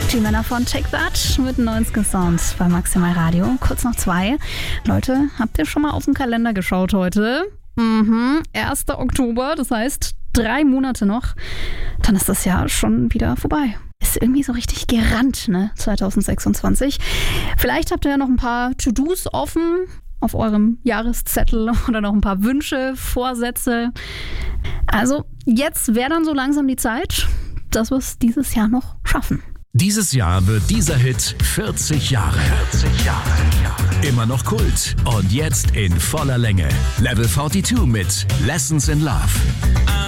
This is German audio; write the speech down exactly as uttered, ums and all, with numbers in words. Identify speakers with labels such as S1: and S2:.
S1: Die Männer von Take That mit neunzig Sounds bei Maximal Radio. Kurz nach zwei. Leute, habt ihr schon mal auf den Kalender geschaut heute? Mhm, erster Oktober, das heißt drei Monate noch. Dann ist das Jahr schon wieder vorbei. Ist irgendwie so richtig gerannt, ne? zwanzig sechsundzwanzig. Vielleicht habt ihr ja noch ein paar To-Dos offen auf eurem Jahreszettel oder noch ein paar Wünsche, Vorsätze. Also jetzt wäre dann so langsam die Zeit, dass wir es dieses Jahr noch schaffen.
S2: Dieses Jahr wird dieser Hit vierzig Jahre. vierzig Jahre. Immer noch Kult. Und jetzt in voller Länge. Level zweiundvierzig mit Lessons in Love.